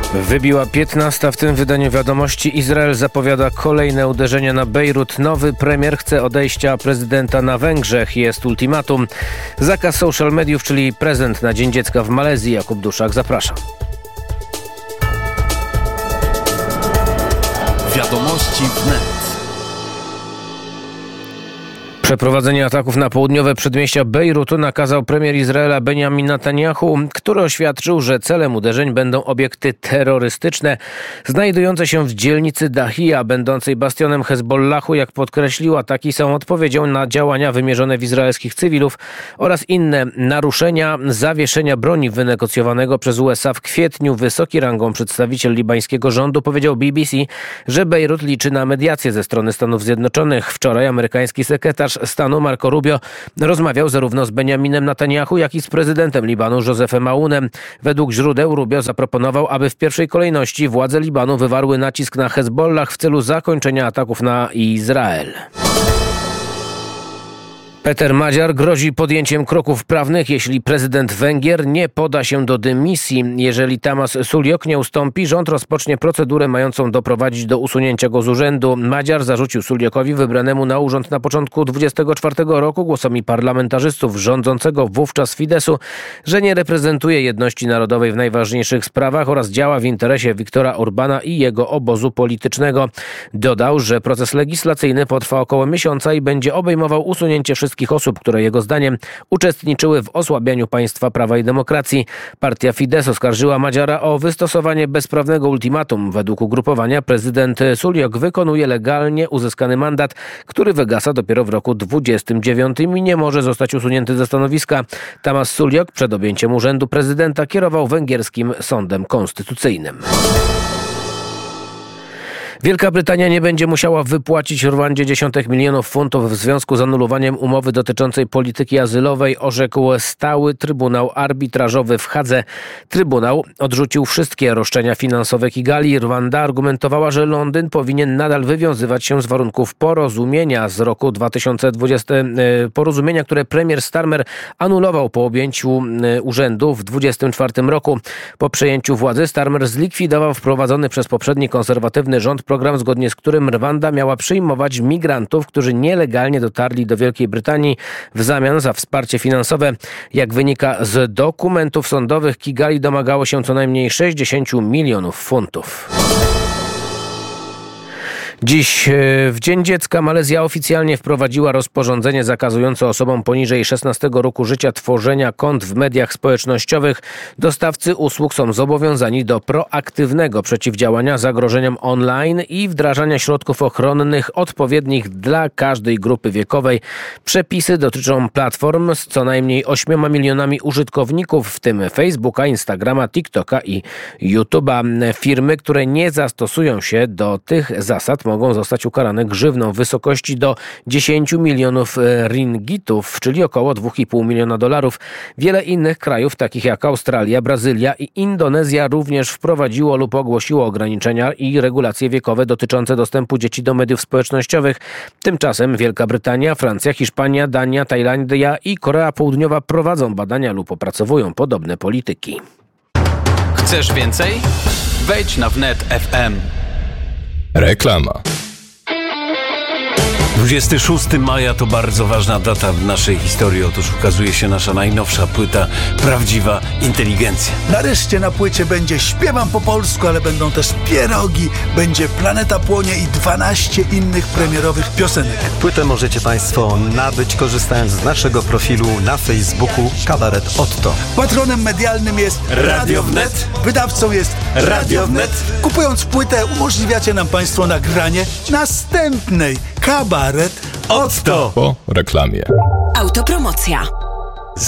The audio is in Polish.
Wybiła 15. W tym wydaniu Wiadomości. Izrael zapowiada kolejne uderzenia na Bejrut. Nowy premier chce odejścia prezydenta na Węgrzech. Jest ultimatum. Zakaz social mediów, czyli prezent na Dzień Dziecka w Malezji. Jakub Duszak, zapraszam. Wiadomości wnet. Przeprowadzenie ataków na południowe przedmieścia Bejrutu nakazał premier Izraela Benjamin Netanyahu, który oświadczył, że celem uderzeń będą obiekty terrorystyczne znajdujące się w dzielnicy Dahija, będącej bastionem Hezbollahu. Jak podkreślił, ataki są odpowiedzią na działania wymierzone w izraelskich cywilów oraz inne naruszenia zawieszenia broni wynegocjowanego przez USA w kwietniu. Wysoki rangą przedstawiciel libańskiego rządu powiedział BBC, że Bejrut liczy na mediację ze strony Stanów Zjednoczonych. Wczoraj amerykański sekretarz stanu Marco Rubio rozmawiał zarówno z Benjaminem Netanyahu, jak i z prezydentem Libanu Josephem Aounem. Według źródeł Rubio zaproponował, aby w pierwszej kolejności władze Libanu wywarły nacisk na Hezbollah w celu zakończenia ataków na Izrael. Peter Magyar grozi podjęciem kroków prawnych, jeśli prezydent Węgier nie poda się do dymisji. Jeżeli Tamas Suljok nie ustąpi, rząd rozpocznie procedurę mającą doprowadzić do usunięcia go z urzędu. Magyar zarzucił Suljokowi, wybranemu na urząd na początku 2024 roku głosami parlamentarzystów rządzącego wówczas Fideszu, że nie reprezentuje jedności narodowej w najważniejszych sprawach oraz działa w interesie Viktora Orbana i jego obozu politycznego. Dodał, że proces legislacyjny potrwa około miesiąca i będzie obejmował usunięcie wszystkich osób, które jego zdaniem uczestniczyły w osłabianiu państwa prawa i demokracji. Partia Fidesz oskarżyła Magyara o wystosowanie bezprawnego ultimatum. Według ugrupowania prezydent Suljok wykonuje legalnie uzyskany mandat, który wygasa dopiero w roku 2029 i nie może zostać usunięty ze stanowiska. Tamas Suljok przed objęciem urzędu prezydenta kierował węgierskim sądem konstytucyjnym. Wielka Brytania nie będzie musiała wypłacić Rwandzie dziesiątek milionów funtów w związku z anulowaniem umowy dotyczącej polityki azylowej, orzekł stały Trybunał Arbitrażowy w Hadze. Trybunał odrzucił wszystkie roszczenia finansowe Kigali. Rwanda argumentowała, że Londyn powinien nadal wywiązywać się z warunków porozumienia z roku 2020, porozumienia, które premier Starmer anulował po objęciu urzędu w 2024 roku. Po przejęciu władzy Starmer zlikwidował wprowadzony przez poprzedni konserwatywny rząd program, zgodnie z którym Rwanda miała przyjmować migrantów, którzy nielegalnie dotarli do Wielkiej Brytanii w zamian za wsparcie finansowe. Jak wynika z dokumentów sądowych, Kigali domagało się co najmniej 60 milionów funtów. Dziś w Dzień Dziecka Malezja oficjalnie wprowadziła rozporządzenie zakazujące osobom poniżej 16 roku życia tworzenia kont w mediach społecznościowych. Dostawcy usług są zobowiązani do proaktywnego przeciwdziałania zagrożeniom online i wdrażania środków ochronnych odpowiednich dla każdej grupy wiekowej. Przepisy dotyczą platform z co najmniej 8 milionami użytkowników, w tym Facebooka, Instagrama, TikToka i YouTube'a. Firmy, które nie zastosują się do tych zasad, mogą zostać ukarane grzywną w wysokości do 10 milionów ringgitów, czyli około $2,5 miliona. Wiele innych krajów, takich jak Australia, Brazylia i Indonezja, również wprowadziło lub ogłosiło ograniczenia i regulacje wiekowe dotyczące dostępu dzieci do mediów społecznościowych. Tymczasem Wielka Brytania, Francja, Hiszpania, Dania, Tajlandia i Korea Południowa prowadzą badania lub opracowują podobne polityki. Chcesz więcej? Wejdź na wnet FM. Reklama. 26 maja to bardzo ważna data w naszej historii. Otóż ukazuje się nasza najnowsza płyta Prawdziwa Inteligencja. Nareszcie na płycie będzie Śpiewam po polsku, ale będą też pierogi, będzie Planeta Płonie i 12 innych premierowych piosenek. Płytę możecie Państwo nabyć, korzystając z naszego profilu na Facebooku Kabaret Otto. Patronem medialnym jest Radio Wnet. Wydawcą jest Radio Wnet. Kupując płytę umożliwiacie nam Państwo nagranie następnej Kabaret Otto. Po reklamie. Autopromocja.